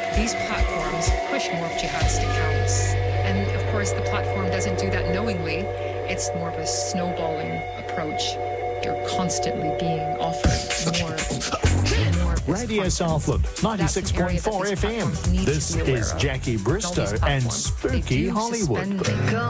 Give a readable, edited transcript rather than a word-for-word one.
these platforms push more of jihadist accounts. And of course, the platform doesn't do that knowingly. It's more of a snowballing approach. You're constantly being offered more and more of this Radio content. Southland, That's an area that 96.4 these FM. platforms need to This be aware is of. Jackie And all Bristow these and platforms, they Spooky do Hollywood. suspend